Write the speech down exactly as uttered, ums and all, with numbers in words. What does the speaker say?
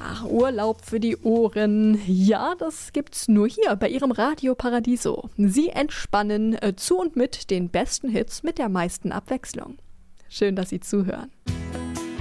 Ah, Urlaub für die Ohren. Ja, das gibt's nur hier bei Ihrem Radio Paradiso. Sie entspannen äh, zu und mit den besten Hits mit der meisten Abwechslung. Schön, dass Sie zuhören.